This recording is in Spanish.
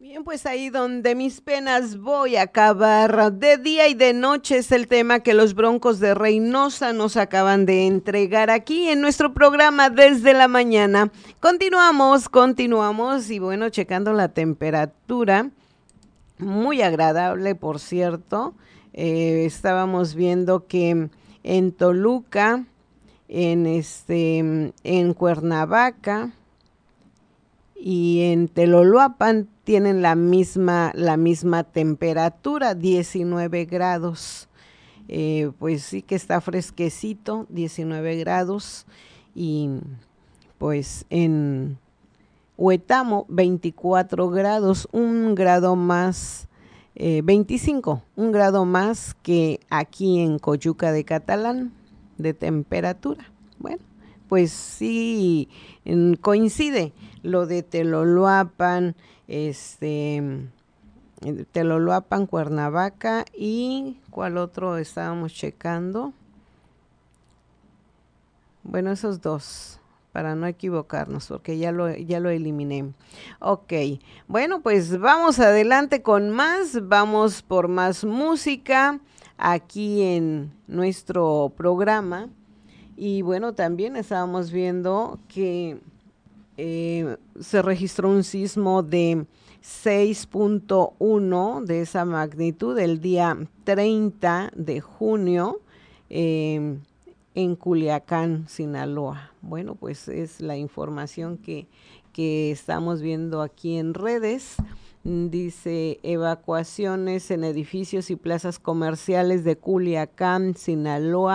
Bien, pues ahí donde mis penas voy a acabar. De día y de noche es el tema que los Broncos de Reynosa nos acaban de entregar aquí en nuestro programa desde la mañana. Continuamos y bueno, checando la temperatura, muy agradable por cierto. Estábamos viendo que en Toluca, en Cuernavaca, y en Teloloapan tienen la misma temperatura, 19 grados. Pues sí que está fresquecito, 19 grados. Y pues en Huetamo, 24 grados, un grado más, 25, un grado más que aquí en Coyuca de Catalán de temperatura. Bueno, pues sí, coincide lo de Teloloapan, Cuernavaca y ¿cuál otro estábamos checando? Bueno, esos dos, para no equivocarnos, porque ya lo eliminé. Ok, bueno, pues vamos adelante con más, vamos por más música aquí en nuestro programa. Y bueno, también estábamos viendo que se registró un sismo de 6.1 de esa magnitud el día 30 de junio eh, en Culiacán, Sinaloa. Bueno, pues es la información que estamos viendo aquí en redes. Dice evacuaciones en edificios y plazas comerciales de Culiacán, Sinaloa.